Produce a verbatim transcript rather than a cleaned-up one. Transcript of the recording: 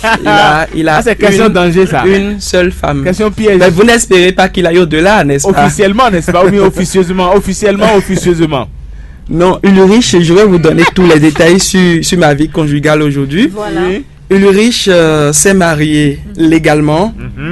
Il a, il a ah, c'est question une, danger, ça. Une seule femme. Question piège. Mais vous n'espérez pas qu'il aille au-delà, n'est-ce pas? Officiellement, n'est-ce pas? Ou bien officieusement, officiellement, officieusement. Non, Ulrich, je vais vous donner tous les détails sur, sur ma vie conjugale aujourd'hui. Voilà. Ulrich euh, s'est marié légalement. Mm-hmm.